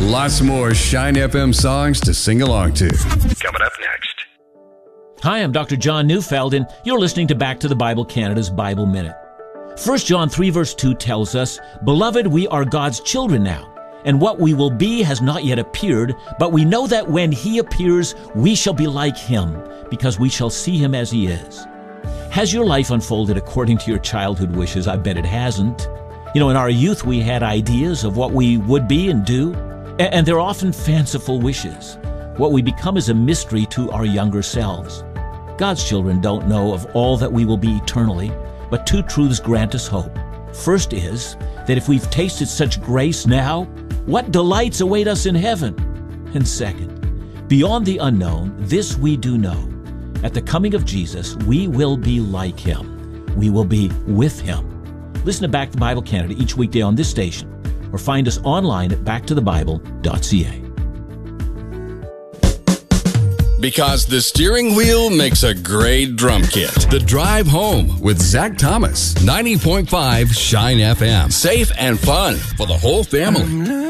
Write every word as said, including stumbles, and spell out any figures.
Lots more Shine F M songs to sing along to. Coming up next. Hi, I'm Doctor John Neufeld, and you're listening to Back to the Bible Canada's Bible Minute. First John three verse two tells us, "Beloved, we are God's children now, and what we will be has not yet appeared, but we know that when he appears, we shall be like him, because we shall see him as he is." Has your life unfolded according to your childhood wishes? I bet it hasn't. You know, in our youth, we had ideas of what we would be and do, and they're often fanciful wishes. What we become is a mystery to our younger selves. God's children don't know of all that we will be eternally, but two truths grant us hope. First is that if we've tasted such grace now, what delights await us in heaven? And second, beyond the unknown, this we do know. At the coming of Jesus, we will be like him. We will be with him. Listen to Back to the Bible Canada each weekday on this station, or find us online at back to the bible dot c a. Because the steering wheel makes a great drum kit. The Drive Home with Zach Thomas. ninety point five Shine F M. Safe and fun for the whole family.